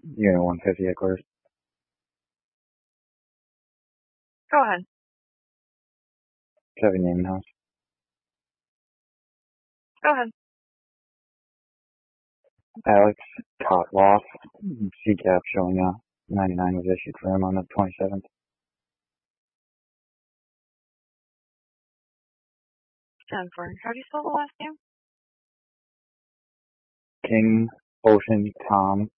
Unit 150 at Course. Go ahead. Kevin Name House. Go ahead. Alex Kotloff. CCAP showing up. 99 was issued for him on the 27th. Stanford. How do you spell the last name? King Ocean Tom